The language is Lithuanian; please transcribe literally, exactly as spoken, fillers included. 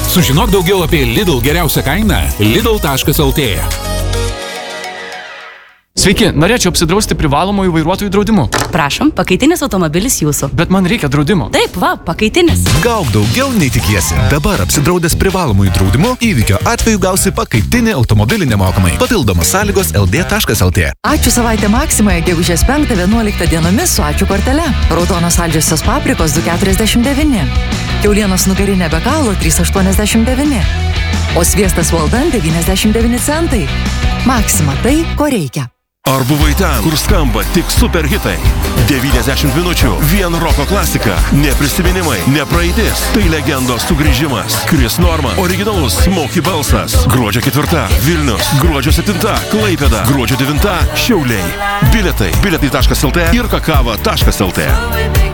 Sužinok daugiau apie Lidl geriausią kainą lidl taškas lt. Sveiki, norėčiau apsidrausti privalomųjų vairuotojų draudimu. Prašom, pakaitinis automobilis jūsų. Bet man reikia draudimo. Taip, va, pakaitinis. Gauk daugiau nei tikiesi. Dabar apsidraudęs privalomųjų draudimu, įvykio atveju gausi pakaitinį automobilį nemokamai. Papildomos sąlygos ld taškas lt. Ačiū savaitę Maksimoje, gegužės penktą vienuoliktą dienomis su ačiū kortele. Raudonos saldžiosios paprikos du keturiasdešimt devyni. Kiaulienos nugarinė be galo trys aštuoniasdešimt devyni. O sviestas Waldan devyniasdešimt devyni centai. Maksima tai, ko reikia. Ar buvai ten, kur skamba tik superhitai? devyniasdešimt minučių, vien roko klasika, ne prisiminimai, ne praeitis, tai legendos sugrįžimas. Chris Norman, originalus Smokey balsas. Gruodžio ketvirta, Vilnius, gruodžio septinta, Klaipėda, gruodžio devinta, Šiauliai. Bilietai, bilietai taškas lt ir kakava taškas lt.